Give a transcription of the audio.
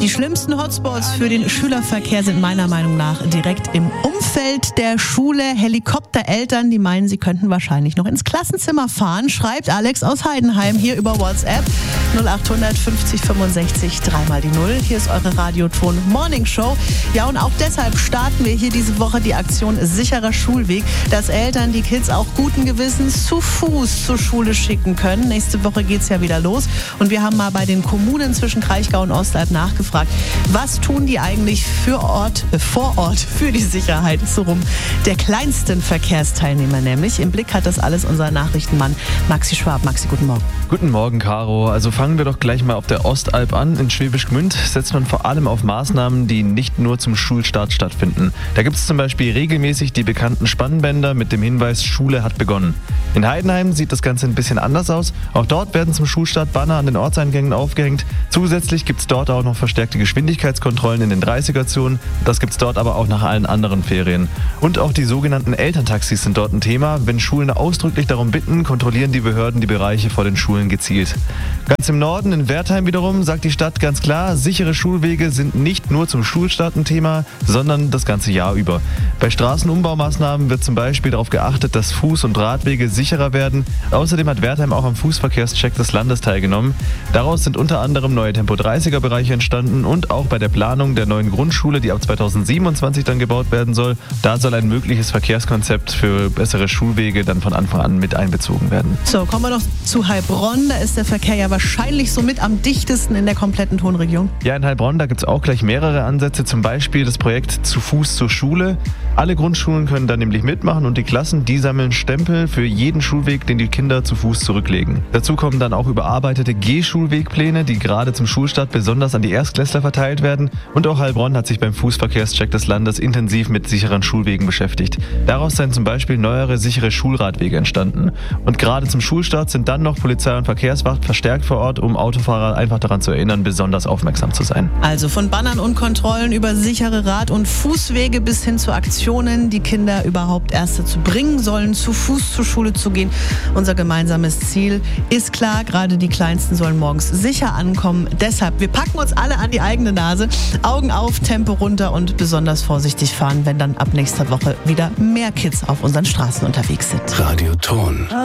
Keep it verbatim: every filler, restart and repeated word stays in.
Die schlimmsten Hotspots für den Schülerverkehr sind meiner Meinung nach direkt im Umfeld der Schule. Helikoptereltern, die meinen, sie könnten wahrscheinlich noch ins Klassenzimmer fahren, schreibt Alex aus Heidenheim hier über WhatsApp. null achthundert fünfzig fünfundsechzig, dreimal die Null. Hier ist eure Radioton Morning Show. Ja, und auch deshalb starten wir hier diese Woche die Aktion Sicherer Schulweg, dass Eltern die Kids auch guten Gewissens zu Fuß zur Schule schicken können. Nächste Woche geht's ja wieder los. Und wir haben mal bei den Kommunen zwischen Kraichgau und Ostalb nachgefragt, was tun die eigentlich für Ort, äh, vor Ort für die Sicherheit, so rum, der kleinsten Verkehrsteilnehmer nämlich. Im Blick hat das alles unser Nachrichtenmann Maxi Schwab. Maxi, guten Morgen. Guten Morgen, Caro. Also fangen wir doch gleich mal auf der Ostalb an. In Schwäbisch Gmünd setzt man vor allem auf Maßnahmen, die nicht nur zum Schulstart stattfinden. Da gibt es zum Beispiel regelmäßig die bekannten Spannbänder mit dem Hinweis, Schule hat begonnen. In Heidenheim sieht das Ganze ein bisschen anders aus. Auch dort werden zum Schulstart Banner an den Ortseingängen aufgehängt. Zusätzlich gibt es dort auch noch verstärkte Geschwindigkeitskontrollen in den dreißiger-Zonen. Das gibt es dort aber auch nach allen anderen Ferien. Und auch die sogenannten Elterntaxis sind dort ein Thema. Wenn Schulen ausdrücklich darum bitten, kontrollieren die Behörden die Bereiche vor den Schulen gezielt. Ganz im Norden, in Wertheim wiederum, sagt die Stadt ganz klar, sichere Schulwege sind nicht nur zum Schulstart ein Thema, sondern das ganze Jahr über. Bei Straßenumbaumaßnahmen wird zum Beispiel darauf geachtet, dass Fuß- und Radwege sicherer werden. Außerdem hat Wertheim auch am Fußverkehrscheck des Landes teilgenommen. Daraus sind unter anderem neue Tempo-dreißiger-Bereiche entstanden und auch bei der Planung der neuen Grundschule, die ab zweitausendsiebenundzwanzig dann gebaut werden soll, da soll ein mögliches Verkehrskonzept für bessere Schulwege dann von Anfang an mit einbezogen werden. So, kommen wir noch zu Heilbronn. Da ist der Verkehr ja wahrscheinlich so mit am dichtesten in der kompletten Tonregion. Ja, in Heilbronn, da gibt es auch gleich mehrere Ansätze, zum Beispiel das Projekt Zu Fuß zur Schule. Alle Grundschulen können da nämlich mitmachen und die Klassen, die sammeln Stempel für jeden Schulweg, den die Kinder zu Fuß zurücklegen. Dazu kommen dann auch überarbeitete Gehschulwegpläne, die gerade zum Schulstart besonders an die Erstklässler verteilt werden. Und auch Heilbronn hat sich beim Fußverkehrscheck des Landes intensiv mit sicheren Schulwegen beschäftigt. Daraus seien zum Beispiel neuere sichere Schulradwege entstanden. Und gerade zum Schulstart sind dann noch Polizei und Verkehrswacht verstärkt vor Ort, um Autofahrer einfach daran zu erinnern, besonders aufmerksam zu sein. Also von Bannern und Kontrollen über sichere Rad- und Fußwege bis hin zu Aktionen, die Kinder überhaupt erst dazu bringen sollen, zu Fuß zur Schule zu gehen. Unser gemeinsames Ziel ist klar, gerade die Kleinsten sollen morgens sicher ankommen. Deshalb, wir packen uns alle an die eigene Nase, Augen auf, Tempo runter und besonders vorsichtig fahren, wenn dann ab nächster Woche wieder mehr Kids auf unseren Straßen unterwegs sind. Radioton.